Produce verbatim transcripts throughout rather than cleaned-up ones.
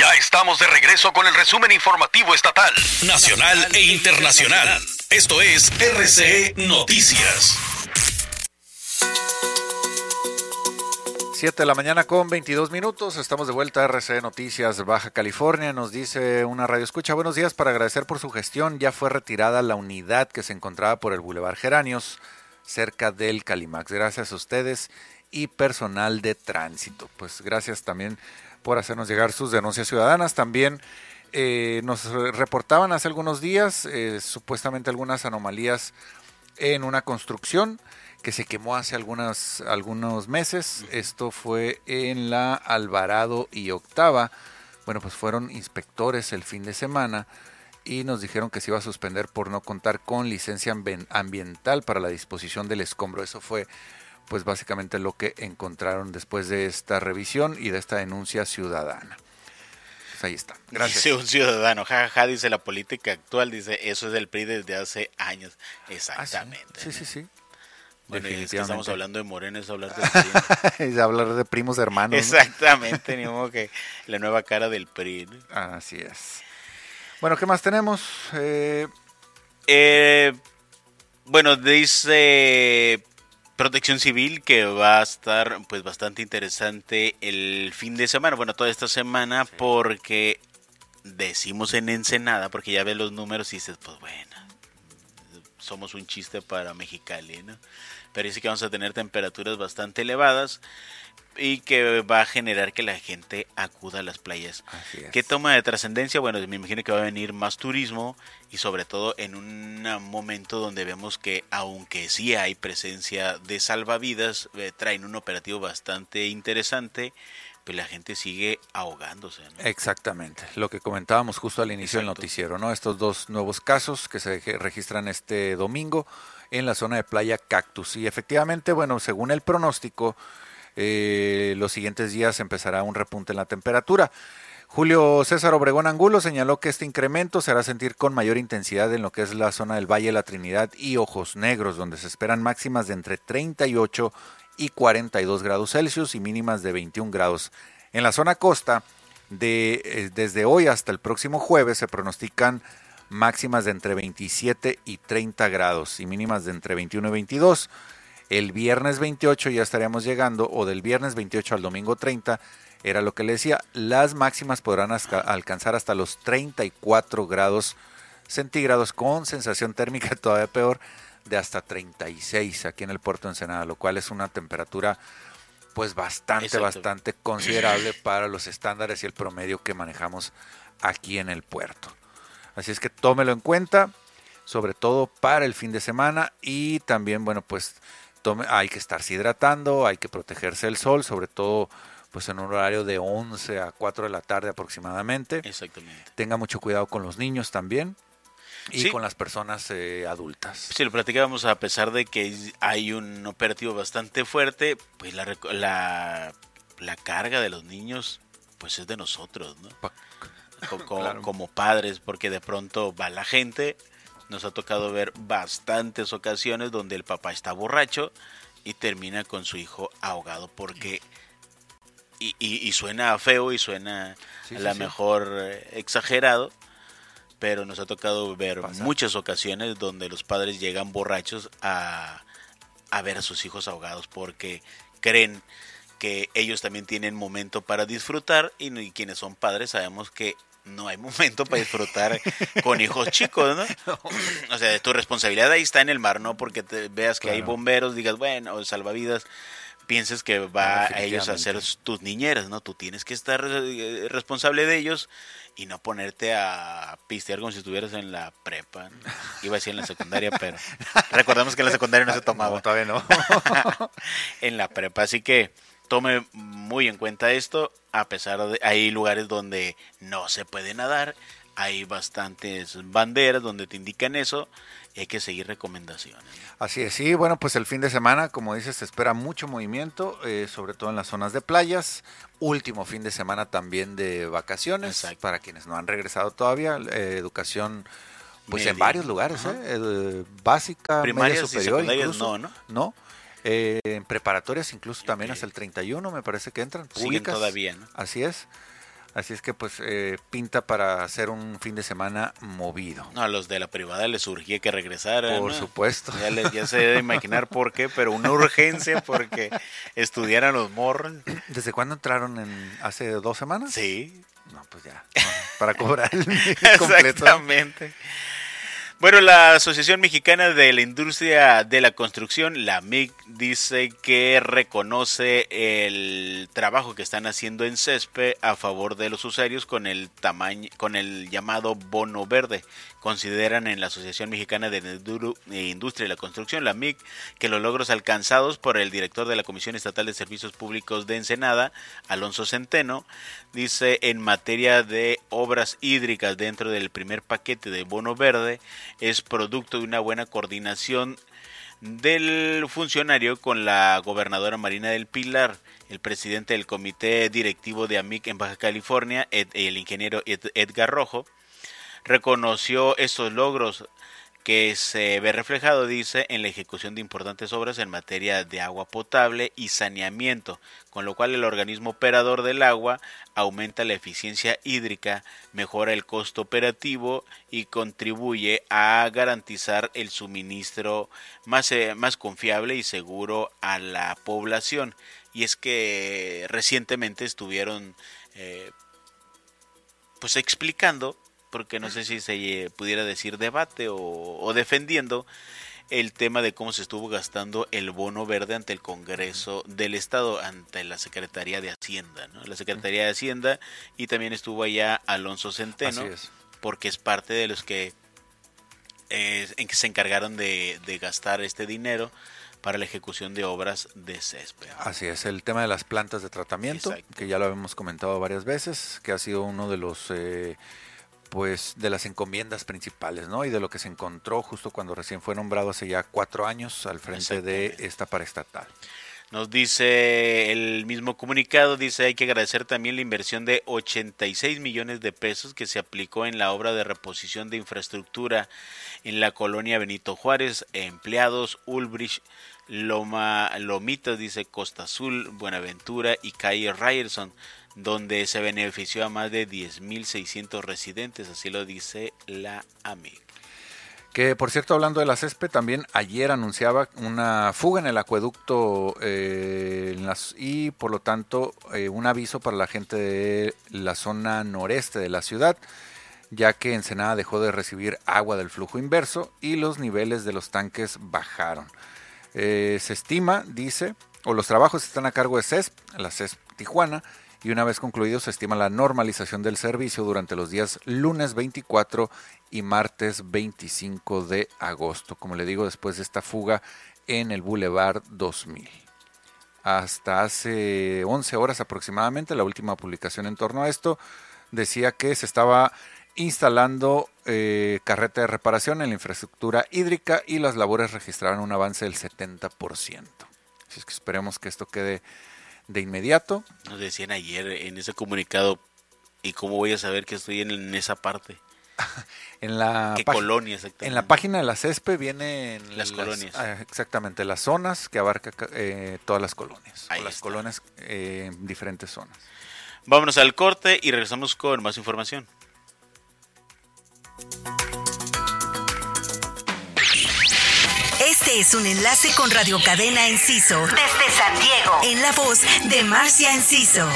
Ya estamos de regreso con el resumen informativo estatal, nacional e internacional. Esto es R C E Noticias. siete de la mañana con veintidós minutos, estamos de vuelta a R C E Noticias Baja California. Nos dice una radio escucha: buenos días, para agradecer por su gestión, ya fue retirada la unidad que se encontraba por el Boulevard Geranios, cerca del Calimax. Gracias a ustedes y personal de tránsito. Pues gracias también por hacernos llegar sus denuncias ciudadanas. También eh, nos reportaban hace algunos días eh, supuestamente algunas anomalías en una construcción que se quemó hace algunas, algunos meses. Esto fue en la Alvarado y Octava. Bueno, pues fueron inspectores el fin de semana y nos dijeron que se iba a suspender por no contar con licencia ambiental para la disposición del escombro. Eso fue pues básicamente lo que encontraron después de esta revisión y de esta denuncia ciudadana. Pues ahí está. Gracias. Dice un ciudadano, jajaja, ja, ja, dice la política actual, dice, eso es del P R I desde hace años. Exactamente. Ah, sí, sí, sí. sí. Bueno, es que estamos hablando de Moreno, es hablar del P R I. Es hablar de primos hermanos. Exactamente, ¿no? Ni modo que la nueva cara del P R I, ¿no? Así es. Bueno, ¿qué más tenemos? Eh... Eh, bueno, dice Protección Civil que va a estar pues bastante interesante el fin de semana, bueno, toda esta semana, sí. Porque decimos en Ensenada, porque ya ves los números y dices, pues bueno, somos un chiste para Mexicali, ¿no? Pero dice que vamos a tener temperaturas bastante elevadas y que va a generar que la gente acuda a las playas. ¿Qué toma de trascendencia? Bueno, me imagino que va a venir más turismo y sobre todo en un momento donde vemos que aunque sí hay presencia de salvavidas, eh, traen un operativo bastante interesante, pues la gente sigue ahogándose, ¿no? Exactamente, lo que comentábamos justo al inicio Exacto. del noticiero, ¿no? Estos dos nuevos casos que se registran este domingo en la zona de Playa Cactus. Y efectivamente, bueno, según el pronóstico, eh, los siguientes días empezará un repunte en la temperatura. Julio César Obregón Angulo señaló que este incremento se hará sentir con mayor intensidad en lo que es la zona del Valle de la Trinidad y Ojos Negros, donde se esperan máximas de entre treinta y ocho y cuarenta y dos grados Celsius y mínimas de veintiún grados. En la zona costa, de, eh, desde hoy hasta el próximo jueves, se pronostican máximas de entre veintisiete y treinta grados y mínimas de entre veintiuno y veintidós. El viernes veintiocho ya estaríamos llegando, o del viernes veintiocho al domingo treinta, era lo que le decía, las máximas podrán hasta, alcanzar hasta los treinta y cuatro grados centígrados, con sensación térmica todavía peor, de hasta treinta y seis aquí en el puerto de Ensenada, lo cual es una temperatura pues bastante, Exacto. bastante considerable para los estándares y el promedio que manejamos aquí en el puerto. Así es que tómelo en cuenta, sobre todo para el fin de semana, y también, bueno, pues tome, hay que estarse hidratando, hay que protegerse del sol, sobre todo pues en un horario de once a cuatro de la tarde aproximadamente. Exactamente. Tenga mucho cuidado con los niños también. Y sí. con las personas eh, adultas. Sí, lo platicábamos, a pesar de que hay un operativo bastante fuerte, pues la, la, la carga de los niños pues es de nosotros, ¿no? Como, claro. como padres, porque de pronto va la gente. Nos ha tocado ver bastantes ocasiones donde el papá está borracho y termina con su hijo ahogado porque... Y, y, y suena feo y suena sí, a lo sí, mejor sí. exagerado, pero nos ha tocado ver Pasa. muchas ocasiones donde los padres llegan borrachos a, a ver a sus hijos ahogados porque creen que ellos también tienen momento para disfrutar, y, y quienes son padres sabemos que no hay momento para disfrutar con hijos chicos, ¿no? no. O sea, tu responsabilidad ahí está en el mar, no porque te veas que claro. hay bomberos, digas, bueno, o salvavidas, pienses que va a ellos a ser tus niñeras, ¿no? Tú tienes que estar responsable de ellos y no ponerte a pistear como si estuvieras en la prepa, ¿no? Iba a decir en la secundaria, pero recordemos que en la secundaria no se tomaba. No, todavía no. En la prepa, así que tome muy en cuenta esto, a pesar de hay lugares donde no se puede nadar, hay bastantes banderas donde te indican eso, y hay que seguir recomendaciones. Así es, sí, bueno, pues el fin de semana, como dices, se espera mucho movimiento, eh, sobre todo en las zonas de playas, último fin de semana también de vacaciones, Exacto. para quienes no han regresado todavía, eh, educación pues media. En varios lugares, eh, eh, básica, primarias media superior, y incluso, no, ¿no? ¿no? Eh, en preparatorias incluso okay. también hasta el treinta y uno me parece que entran, públicas. Siguen todavía, ¿no? Así es. Así es que pues eh, pinta para hacer un fin de semana movido. No, a los de la privada les urgía que regresaran. Por ¿no? supuesto. Ya, les, ya se debe imaginar por qué, pero una urgencia porque estudiaran los morros. ¿Desde cuándo entraron? En ¿Hace dos semanas? Sí. No, pues ya, no, para cobrar el mes completo. Exactamente. Bueno, la Asociación Mexicana de la Industria de la Construcción, la M I C, dice que reconoce el trabajo que están haciendo en CESPE a favor de los usuarios con el tamaño, con el llamado bono verde. Consideran en la Asociación Mexicana de la Industria de la Construcción, la M I C, que los logros alcanzados por el director de la Comisión Estatal de Servicios Públicos de Ensenada, Alonso Centeno, dice en materia de obras hídricas dentro del primer paquete de bono verde, es producto de una buena coordinación del funcionario con la gobernadora Marina del Pilar, el presidente del comité directivo de A M I C en Baja California, Ed, el ingeniero Ed, Edgar Rojo, reconoció estos logros que se ve reflejado, dice, en la ejecución de importantes obras en materia de agua potable y saneamiento, con lo cual el organismo operador del agua aumenta la eficiencia hídrica, mejora el costo operativo y contribuye a garantizar el suministro más, eh, más confiable y seguro a la población. Y es que recientemente estuvieron eh, pues explicando, porque no sé si se pudiera decir debate o, o defendiendo el tema de cómo se estuvo gastando el bono verde ante el Congreso del Estado, ante la Secretaría de Hacienda, ¿no? La Secretaría de Hacienda, y también estuvo allá Alonso Centeno, es. porque es parte de los que eh, en que se encargaron de, de gastar este dinero para la ejecución de obras de CESPE. Así es, el tema de las plantas de tratamiento, Exacto. que ya lo hemos comentado varias veces, que ha sido uno de los... Eh, pues de las encomiendas principales, ¿no? Y de lo que se encontró justo cuando recién fue nombrado hace ya cuatro años al frente de esta paraestatal. Nos dice el mismo comunicado, dice hay que agradecer también la inversión de ochenta y seis millones de pesos que se aplicó en la obra de reposición de infraestructura en la colonia Benito Juárez, empleados Ulbrich, Loma, Lomitas, dice Costa Azul, Buenaventura y calle Ryerson, donde se benefició a más de diez mil seiscientos residentes, así lo dice la A M I C. Que por cierto, hablando de la CESPE, también ayer anunciaba una fuga en el acueducto eh, en las, y por lo tanto eh, un aviso para la gente de la zona noreste de la ciudad, ya que Ensenada dejó de recibir agua del flujo inverso y los niveles de los tanques bajaron. Eh, se estima, dice, o los trabajos están a cargo de CESP, la CESP Tijuana, y una vez concluido se estima la normalización del servicio durante los días lunes veinticuatro y martes veinticinco de agosto, como le digo, después de esta fuga en el Boulevard dos mil. Hasta hace once horas aproximadamente, la última publicación en torno a esto decía que se estaba instalando eh, carreta de reparación en la infraestructura hídrica y las labores registraron un avance del setenta por ciento. Así es que esperemos que esto quede de inmediato. Nos decían ayer en ese comunicado, ¿y cómo voy a saber que estoy en, en esa parte? en la ¿Qué colonia exactamente? En la página de la CESPE vienen las, las colonias. Ah, exactamente, las zonas que abarca eh, todas las colonias. Ahí o las está. colonias eh, en diferentes zonas. Vámonos al corte y regresamos con más información. Este es un enlace con Radio Cadena Enciso desde San Diego, en la voz de Marcia Enciso.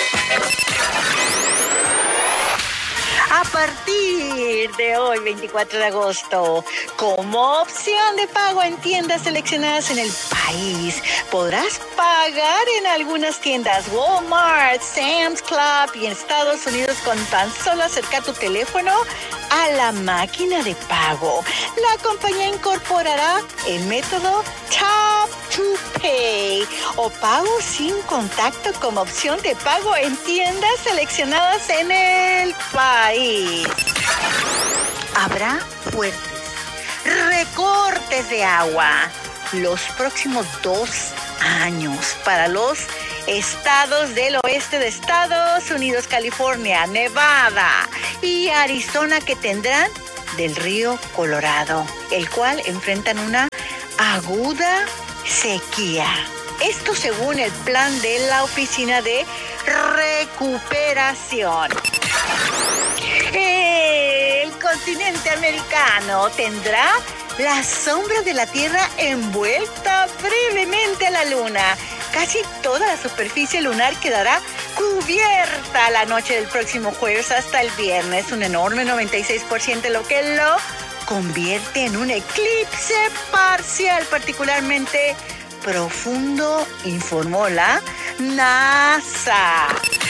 A partir de hoy, veinticuatro de agosto, como opción de pago en tiendas seleccionadas en el país, podrás pagar en algunas tiendas Walmart, Sam's Club y en Estados Unidos con tan solo acercar tu teléfono a la máquina de pago. La compañía incorporará el método Tap to Pay o pago sin contacto como opción de pago en tiendas seleccionadas en el país. Habrá fuertes recortes de agua los próximos dos años para los estados del oeste de Estados Unidos, California, Nevada y Arizona, que tendrán del río Colorado, el cual enfrentan una aguda sequía. Esto según el plan de la Oficina de recuperación. El continente americano tendrá la sombra de la Tierra envuelta brevemente a la Luna. Casi toda la superficie lunar quedará cubierta la noche del próximo jueves hasta el viernes. Un enorme noventa y seis por ciento, lo que lo convierte en un eclipse parcial particularmente profundo, informó la NASA.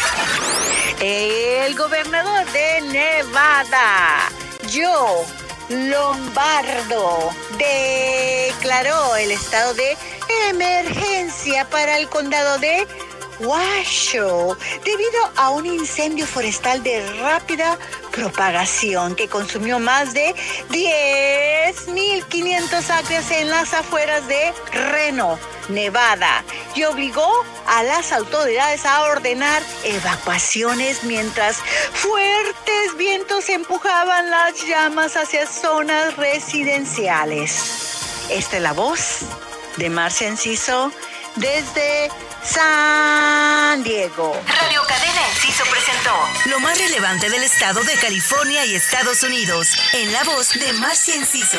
El gobernador de Nevada, Joe Lombardo, declaró el estado de emergencia para el condado de Washoe debido a un incendio forestal de rápida propagación que consumió más de diez mil quinientas acres en las afueras de Reno, Nevada, y obligó a las autoridades a ordenar evacuaciones mientras fuertes vientos empujaban las llamas hacia zonas residenciales. Esta es la voz de Marcia Enciso desde San Diego. Radio Cadena Enciso presentó lo más relevante del estado de California y Estados Unidos en la voz de Marcia Enciso.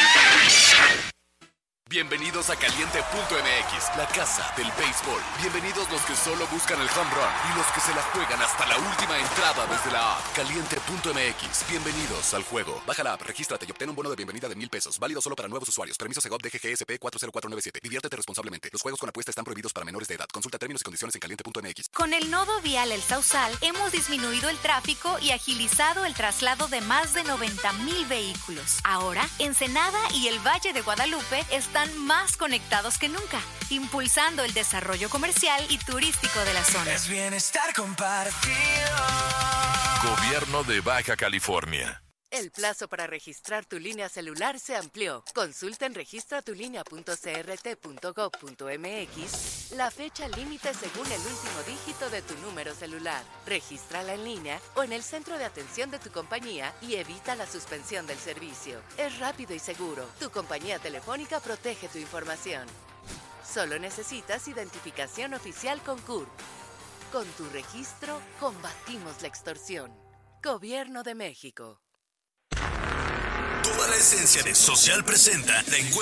Bienvenidos a Caliente punto M X, la casa del béisbol. Bienvenidos los que solo buscan el home run y los que se la juegan hasta la última entrada desde la app. Caliente punto M X, bienvenidos al juego. Baja la app, regístrate y obtén un bono de bienvenida de mil pesos. Válido solo para nuevos usuarios. Permiso Segov D G G S P cuatro cero cuatro nueve siete. Diviértete responsablemente. Los juegos con apuesta están prohibidos para menores de edad. Consulta términos y condiciones en Caliente punto M X. Con el nodo vial El Sausal hemos disminuido el tráfico y agilizado el traslado de más de noventa mil vehículos. Ahora, Ensenada y el Valle de Guadalupe están más conectados que nunca, impulsando el desarrollo comercial y turístico de la zona. Es bienestar compartido. Gobierno de Baja California. El plazo para registrar tu línea celular se amplió. Consulta en registra tu línea punto c r t punto gov punto m x la fecha límite según el último dígito de tu número celular. Regístrala en línea o en el centro de atención de tu compañía y evita la suspensión del servicio. Es rápido y seguro. Tu compañía telefónica protege tu información. Solo necesitas identificación oficial con C U R P. Con tu registro, combatimos la extorsión. Gobierno de México. Toda la esencia de Social presenta la encuesta